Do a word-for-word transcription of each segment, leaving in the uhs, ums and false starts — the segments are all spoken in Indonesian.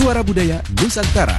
Suara Budaya Nusantara.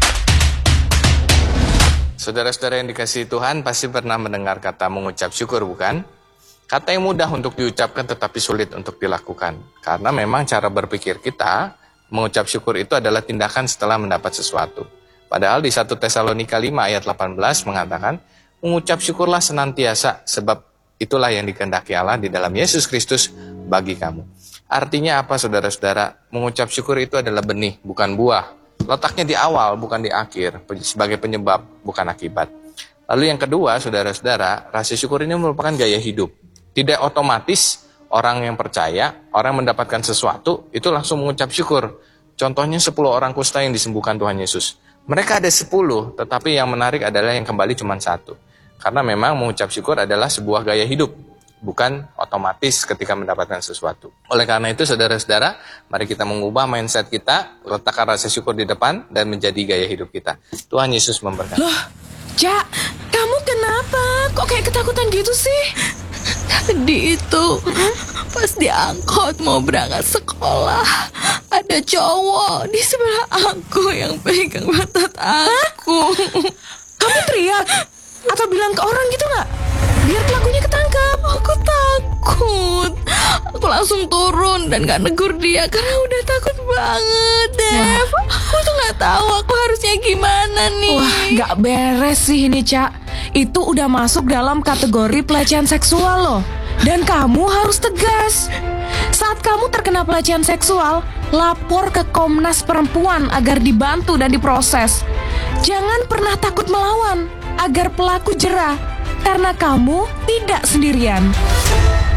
Saudara-saudara yang dikasihi Tuhan pasti pernah mendengar kata mengucap syukur, bukan? Kata yang mudah untuk diucapkan tetapi sulit untuk dilakukan. Karena memang cara berpikir kita, mengucap syukur itu adalah tindakan setelah mendapat sesuatu. Padahal di satu Tesalonika lima ayat delapan belas mengatakan, mengucap syukurlah senantiasa sebab itulah yang dikehendaki Allah di dalam Yesus Kristus bagi kamu. Artinya apa saudara-saudara? Mengucap syukur itu adalah benih, bukan buah. Letaknya di awal, bukan di akhir, sebagai penyebab, bukan akibat. Lalu yang kedua, saudara-saudara, rasa syukur ini merupakan gaya hidup. Tidak otomatis orang yang percaya, orang mendapatkan sesuatu, itu langsung mengucap syukur. Contohnya sepuluh orang kusta yang disembuhkan Tuhan Yesus. Mereka ada sepuluh, tetapi yang menarik adalah yang kembali cuma satu. Karena memang mengucap syukur adalah sebuah gaya hidup, bukan otomatis ketika mendapatkan sesuatu. Oleh karena itu, saudara-saudara, mari kita mengubah mindset kita, letakkan rasa syukur di depan, dan menjadi gaya hidup kita. Tuhan Yesus memberkati. Loh, Cak, kamu kenapa? Kok kayak ketakutan gitu sih? Tadi itu, pas diangkut mau berangkat sekolah, ada cowok di sebelah aku yang pegang otot aku. Kamu teriak? Atau bilang ke orang gitu gak? Biar pelakunya ketangkap. Aku takut. Aku langsung turun dan gak negur dia karena udah takut banget, Dev. Aku tuh gak tahu aku harusnya gimana nih. Wah, gak beres sih ini, Cak. Itu udah masuk dalam kategori pelecehan seksual loh. Dan kamu harus tegas. Saat kamu terkena pelecehan seksual, lapor ke Komnas Perempuan agar dibantu dan diproses. Jangan pernah takut melawan agar pelaku jera, karena kamu tidak sendirian.